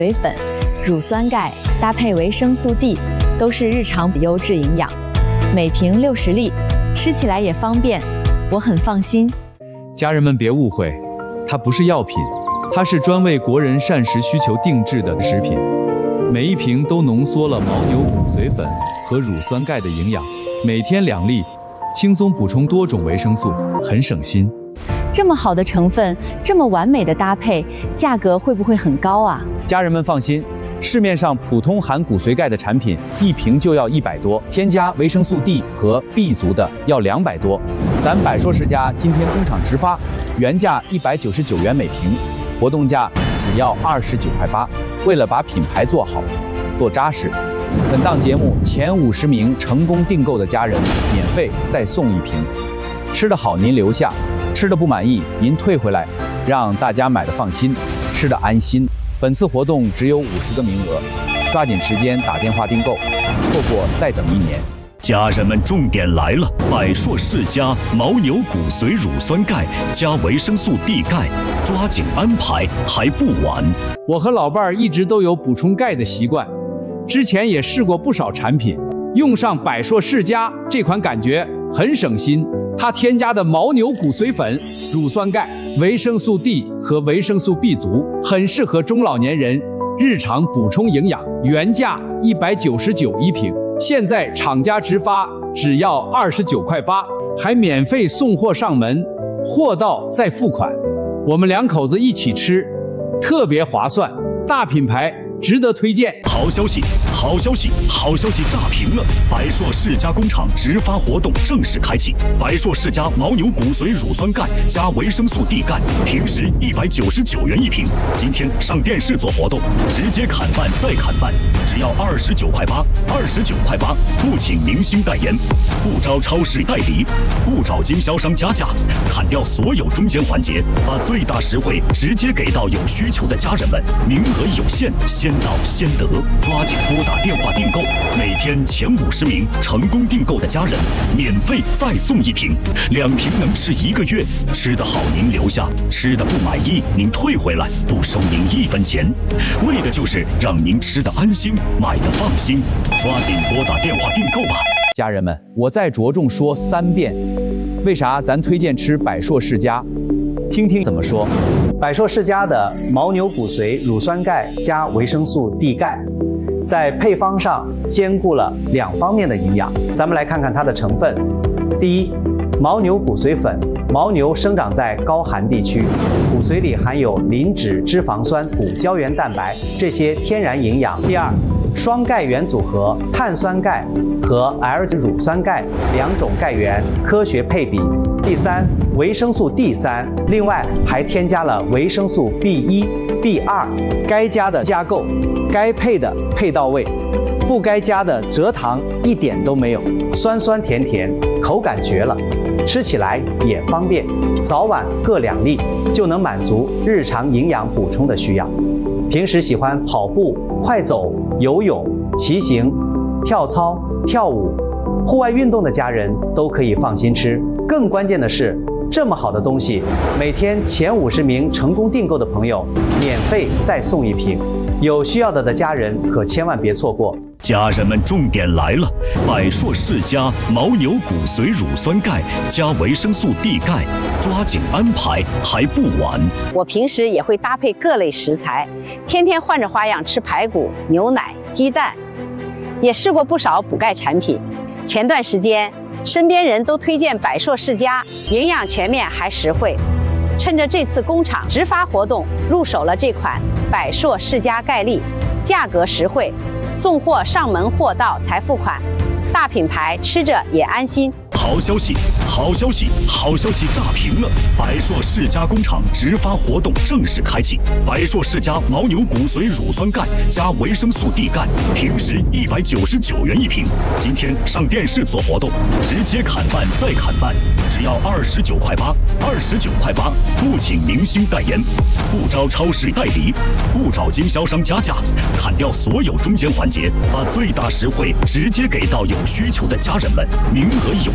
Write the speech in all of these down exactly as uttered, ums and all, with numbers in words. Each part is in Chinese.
水粉、乳酸钙搭配维生素 D， 都是日常优质营养。每瓶六十粒，吃起来也方便，我很放心。 家人们别误会，它不是药品，它是专为国人膳食需求定制的食品。每一瓶都浓缩了牦牛骨髓粉和乳酸钙的营养，每天两粒，轻松补充多种维生素，很省心。 这么好的成分，这么完美的搭配，价格会不会很高啊？ 家人们放心，市面上普通含骨髓钙的产品，一瓶就要一百多，添加维生素 D 和 B 族的要两百多。咱百硕世家今天工厂直发，原价一百九十九元每瓶，活动价只要二十九块八。为了把品牌做好、做扎实，本档节目前五十名成功订购的家人，免费再送一瓶。吃得好您留下，吃得不满意您退回来，让大家买的放心，吃得安心。本次活动只有五十个名额，抓紧时间打电话订购，错过再等一年。 家人们，重点来了！百硕世家牦牛骨髓乳酸钙加维生素 D 钙，抓紧安排，还不晚。 我和老伴儿一直都有补充钙的习惯，之前也试过不少产品，用上百硕世家这款感觉很省心。它添加的牦牛骨髓粉、乳酸钙、维生素 D 和维生素 B 族，很适合中老年人日常补充营养。原价一百九十九一瓶，现在厂家直发只要二十九块八，还免费送货上门，货到再付款。我们两口子一起吃，特别划算，大品牌值得推荐。 好消息，好消息，好消息炸屏了！百硕世家工厂直发活动正式开启，百硕世家牦牛骨髓乳酸钙加维生素 D 钙，平时一百九十九元一瓶，今天上电视做活动，直接砍半再砍半，只要二十九块八，二十九块八，不请明星代言，不招超市代理，不找经销商加价，砍掉所有中间环节，把最大实惠直接给到有需求的家人们，名额有限，先到先得，抓紧拨打电话订购，每天前五十名成功订购的家人，免费再送一瓶，两瓶能吃一个月。吃得好您留下，吃得不满意您退回来，不收您一分钱，为的就是让您吃得安心，买得放心。抓紧拨打电话订购吧。 家人们，我再着重说三遍，为啥咱推荐吃百硕世家？听听怎么说。 百硕世家的牦牛骨髓乳酸钙加维生素 D 钙，在配方上兼顾了两方面的营养。咱们来看看它的成分。第一，牦牛骨髓粉。牦牛生长在高寒地区，骨髓里含有磷脂脂肪酸、骨胶原蛋白这些天然营养。第二，双钙原组合，碳酸钙和 L 乳酸钙两种钙源科学配比。第三，维生素 D 三，另外还添加了维生素 B 一、B 二，该加的加够，该配的配到位，不该加的蔗糖一点都没有，酸酸甜甜，口感绝了，吃起来也方便，早晚各两粒就能满足日常营养补充的需要。平时喜欢跑步、快走、游泳、骑行、跳操、跳舞、户外运动的家人都可以放心吃。更关键的是，这么好的东西，每天前五十名成功订购的朋友，免费再送一瓶。有需要的的家人可千万别错过。 家人们，重点来了！百硕世家牦牛骨髓乳酸钙加维生素 D 钙，抓紧安排，还不晚。 我平时也会搭配各类食材，天天换着花样吃排骨、牛奶、鸡蛋，也试过不少补钙产品。前段时间，身边人都推荐百硕世家，营养全面还实惠。趁着这次工厂直发活动，入手了这款百硕世家钙粒，价格实惠，送货上门货到才付款，大品牌吃着也安心。 好消息，好消息，好消息炸屏了！百硕世家工厂直发活动正式开启，百硕世家牦牛骨髓乳酸钙加维生素 D 钙，平时一百九十九元一瓶，今天上电视做活动，直接砍半再砍半，只要二十九块八，二十九块八，不请明星代言，不招超市代理，不找经销商加价，砍掉所有中间环节，把最大实惠直接给到有需求的家人们，名额有限。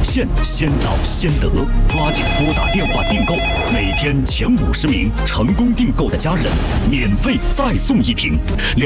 现，先到先得，抓紧拨打电话订购，每天前五十名成功订购的家人，免费再送一瓶。